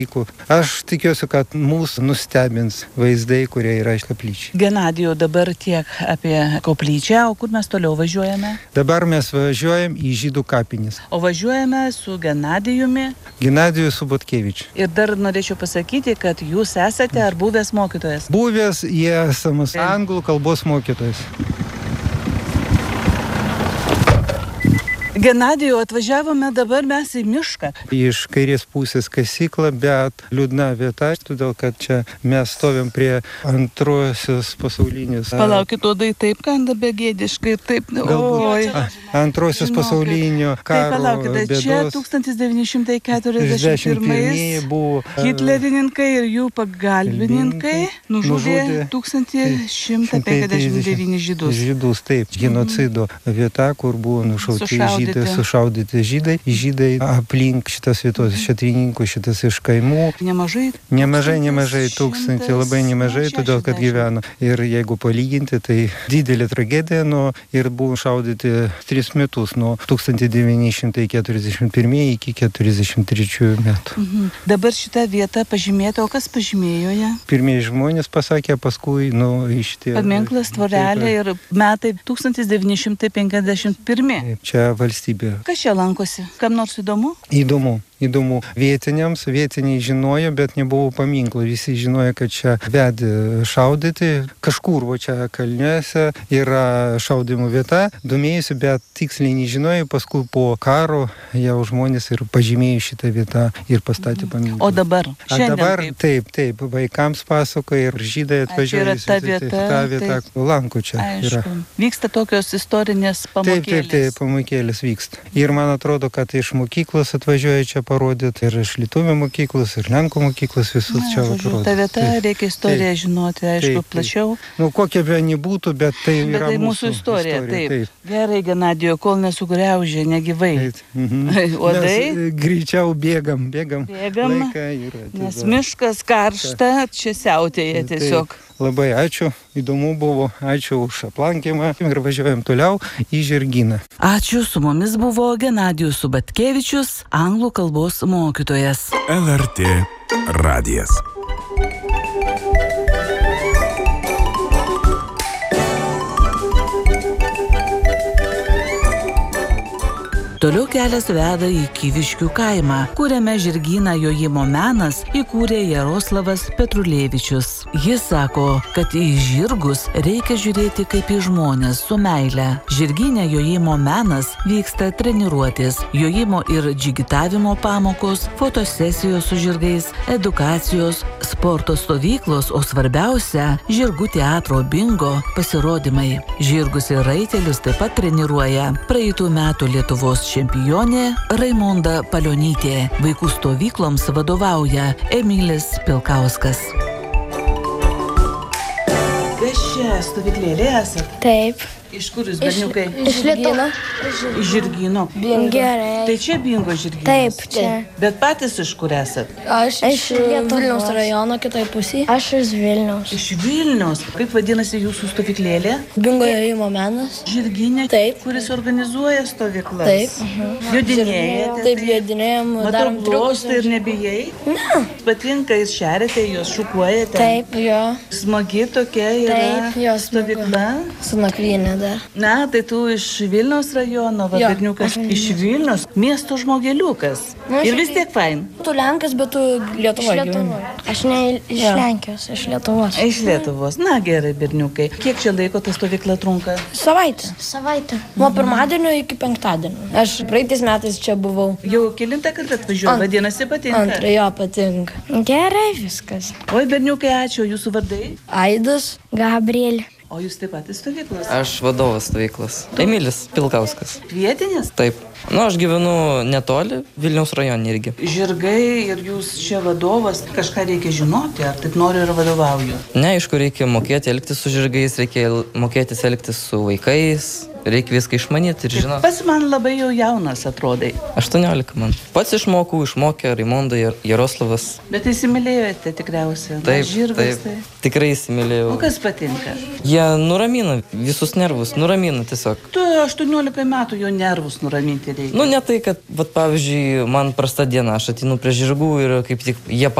Aš tikiuosi, kad mūsų nustebins vaizdai, kurie yra iš koplyčių. Genadijau, dabar tiek apie koplyčią, o kur mes toliau važiuojame? Dabar mes važiuojam į žydų kapines. O važiuojame su Genadijumi. Genadijų Subotkevičiu. Ir dar norėčiau pasakyti, kad jūs esate ar buvęs mokytojas? Buvęs, jie esamas anglų kalbos mokytojas. Genadijau, atvažiavome dabar mes į mišką. Iš kairės pusės kasykla, bet liūdna vieta, todėl kad čia mes stovim prie antrosios pasaulinės. Palaukit, odai taip kanda begėdiškai, taip. Galbūt antrosios pasaulinio karo bėdos. Čia 1941 buvo hitlerininkai ir jų pagalbininkai nužudė 1159 žydus. Žydus, taip, genocido vieta, kur buvo sušaudyti žydai. Žydai aplink šitas vietos, šatrininkų, šitas iš kaimų. Nemažai, tūkstantį, labai nemažai, todėl kad gyveno. Ir jeigu palyginti, tai didelė tragedija, ir buvo šaudyti 3 metus, nuo 1941 iki 1943 metų. Dabar šita vieta pažymėta, o kas pažymėjo ją? Pirmieji žmonės pasakė, paskui, šitie... Paminklas, tvorelė ir metai 1951. Čia valstybė. Kas čia lankosi? Kam nors įdomu? Įdomu. Vietiniai žinojo, bet nebuvo paminklų. Visi žinojo, kad čia vedė šaudyti. Kažkur čia kalniuose yra šaudimo vieta. Domėjusi, bet tiksliai nežinojo. Paskui po karo jau žmonės ir pažymėjo šitą vietą ir pastatė paminklą. O dabar? Dabar taip. Vaikams pasakoja ir žydai atvažiuoja. Ta vieta lanko čia. Aišku. Vyksta tokios istorinės pamokėlės. Taip, pamokėlės vyksta. Ir man atrodo, kad iš mokyklos atvažiuoja čia parodyti, ir iš lietuvių mokyklos, ir lenkų mokyklos visus čia atrodo. Ta vieta reikia istoriją žinoti, aišku, plačiau. Kokia be nebūtų, bet tai yra mūsų istorija. Taip. Gerai, Genadijau, kol nesugriaužė negyvai. Uodai? Mes greičiau bėgam. Nes miškas karšta, čia siautėja tiesiog. Labai ačiū, įdomu buvo, ačiū už aplankymą ir važiuojam toliau į Žirgyną. Ačiū, su mumis buvo Genadijus Subotkevičius, anglų kalbos mokytojas. LRT radijas. Toliau kelias veda į Kyviškių kaimą, kuriame Žirgyną jojimo menas įkūrė Jaroslavas Petrulevičius. Jis sako, kad į žirgus reikia žiūrėti kaip į žmonės su meile. Žirgyne jojimo menas vyksta treniruotės, jojimo ir džigitavimo pamokos, fotosesijos su žirgais, edukacijos, sporto stovyklos, o svarbiausia – žirgų teatro bingo pasirodymai. Žirgus ir raitelius taip pat treniruoja praeitų metų Lietuvos čempionė Raimonda Palionytė. Vaikų stovykloms vadovauja Emilis Pilkauskas. Kas čia stovyklėlė esat? Taip. Iš kur jūs, berniukai? Iš Žirgyno. Iš Žirgyno. Gerai. Tai čia bingo Žirgynas? Taip, čia. Bet patys iš kur esat? Aš iš Vilniaus rajono kitoj pusėje. Aš iš Vilniaus. Iš Vilniaus. Kaip vadinasi jūsų stovyklėlė? Bingo jojimo menas. Žirgyne? Taip. Kuris organizuoja stovyklas? Taip. Jodinėjate? Taip, jodinėjom. Matau glostą ir nebijai? Ne. Patinka, jūs šeriate, jūs šukuojate? Taip, jo. Smagi tokia yra stovykla? Su nakvynė dar. Na, tai tu iš Vilniaus rajono, berniukas iš Vilniaus, miesto žmogeliukas. Ir vis tiek fain. Tu Lenkas, bet tu Lietuvoje gyveni. Aš ne iš Lenkijos, iš Lietuvos. Iš Lietuvos. Na gerai, berniukai. Kiek čia laiko ta stovykla trunka? Savaitę. Nuo pirmadienio iki penktadienio. Aš praeitais metais čia buvau. Jau kelintą kartą atvažiuoju, vadinasi patinka? Antrą, jo, patinka. Gerai viskas. Oi, berniukai, ačiū. Jūsų vardai? Aidas, Gabrielė. O jūs taip pat stovyklos? Aš vadovas stovyklos. Emilis Pilkauskas. Vietinis? Taip. Aš gyvenu netoli, Vilniaus rajone irgi. Žirgai ir jūs čia vadovas, kažką reikia žinoti, ar taip noriu ir vadovauju? Ne, aišku, reikia mokėti elgtis su žirgais, reikia mokėtis elgtis su vaikais. reikia viską išmanyti ir žinoti. Pats man labai jau jaunas atrodai. 18 man. Pats išmokė Raimonda ir Jaroslavas. Bet įsimylėjote tikriausiai. Taip, žirgas, taip. Tikrai įsimylėjau. O kas patinka? Jie nuramina visus nervus, nuramina tiesiog. Tu 18 metų jo nervus nuraminti reikia. Nu, ne tai, kad, vat, pavyzdžiui, man prasta diena, aš ateinu prie žirgų ir kaip tik jie